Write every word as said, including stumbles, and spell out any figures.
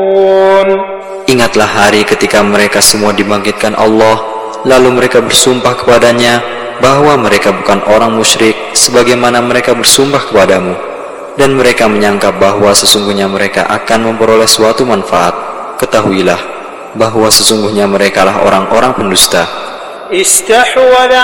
Ingatlah hari ketika mereka semua dibangkitkan Allah, lalu mereka bersumpah kepadanya bahwa mereka bukan orang musyrik sebagaimana mereka bersumpah kepadamu, dan mereka menyangka bahwa sesungguhnya mereka akan memperoleh suatu manfaat. Ketahuilah bahwa sesungguhnya merekalah orang-orang pendusta.